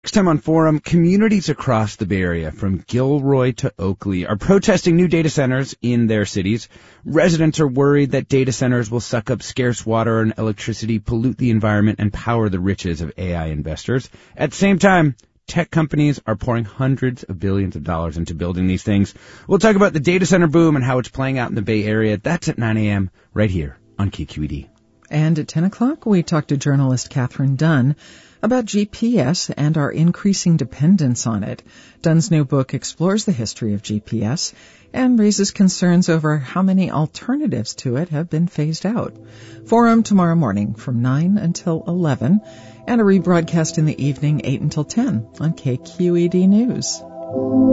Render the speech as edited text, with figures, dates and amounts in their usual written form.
Next time on Forum, communities across the Bay Area, from Gilroy to Oakley, are protesting new data centers in their cities. Residents are worried that data centers will suck up scarce water and electricity, pollute the environment, and power the riches of AI investors. At the same time, tech companies are pouring hundreds of billions of dollars into building these things. We'll talk about the data center boom and how it's playing out in the Bay Area. That's at 9 a.m. right here on KQED. And at 10 o'clock, we talk to journalist Catherine Dunn about GPS and our increasing dependence on it. Dunn's new book explores the history of GPS and raises concerns over how many alternatives to it have been phased out. Forum tomorrow morning from 9 until 11, and a rebroadcast in the evening 8 until 10 on KQED News.